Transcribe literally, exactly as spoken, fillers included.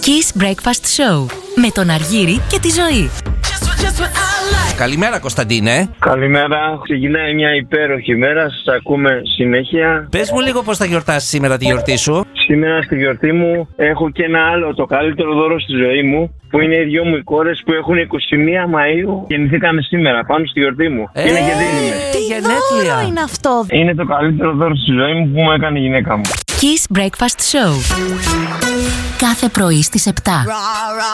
Kiss Breakfast Show με τον Αργύρη και τη Ζωή. Καλημέρα, Κωνσταντίνε. Καλημέρα. Ξεκινάει μια υπέροχη μέρα. Σας ακούμε συνέχεια. Πες μου λίγο πώς θα γιορτάσεις σήμερα τη γιορτή σου. Σήμερα στη γιορτή μου έχω και ένα άλλο, το καλύτερο δώρο στη ζωή μου, που είναι οι δυο μου οι κόρες που έχουν εικοστή πρώτη Μαΐου. Γεννηθήκαν σήμερα πάνω στη γιορτή μου. Ε, είναι γεννήθλια. Τι γενέθλια είναι αυτό? Είναι το καλύτερο δώρο στη ζωή μου που μου έκανε η γυναίκα μου. Kiss Breakfast Show. Κάθε πρωί στις επτά.